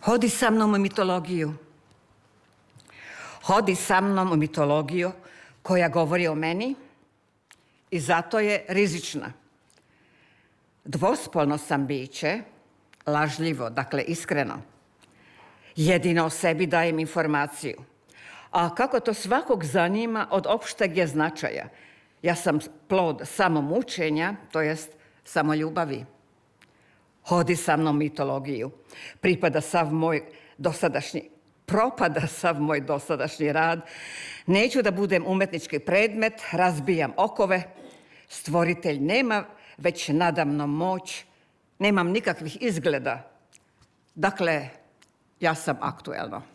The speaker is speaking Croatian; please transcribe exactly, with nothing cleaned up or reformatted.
Hodi sa mnom u mitologiju. Hodi sa mnom u mitologiju koja govori o meni i zato je rizična. Dvospolno sam biće, lažljivo, dakle iskreno. Jedino o sebi dajem informaciju. A kako to svakog zanima, od opšteg je značaja. Ja sam plod samomučenja, to jest samoljubavi. Hodi sa mnom mitologiju. Pripada sav moj dosadašnji, propada sav moj dosadašnji rad. Neću da budem umetnički predmet, razbijam okove. Stvoritelj nema već nadamno moć. Nemam nikakvih izgleda. Dakle, ja sam aktuelno.